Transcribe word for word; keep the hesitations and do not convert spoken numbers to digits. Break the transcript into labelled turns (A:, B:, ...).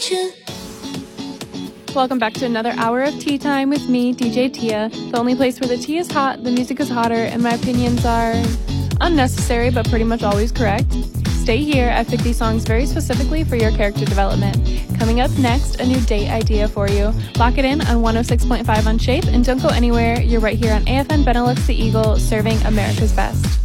A: Welcome back to another hour of Tea Time with me, D J Tia, the only place where the tea is hot, the music is hotter, and my opinions are unnecessary but pretty much always correct. Stay here, I picked these songs very specifically for your character development. Coming up next, a new date idea for you. Lock it in on one oh six point five on Shape, and don't go anywhere, you're right here on A F N Benelux The Eagle, serving America's best.